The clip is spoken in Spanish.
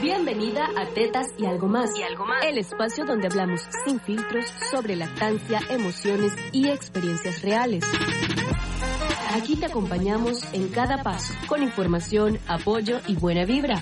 Bienvenida a Tetas y Algo Más. El espacio donde hablamos sin filtros sobre lactancia, emociones y experiencias reales. Aquí te acompañamos en cada paso, con información, apoyo y buena vibra.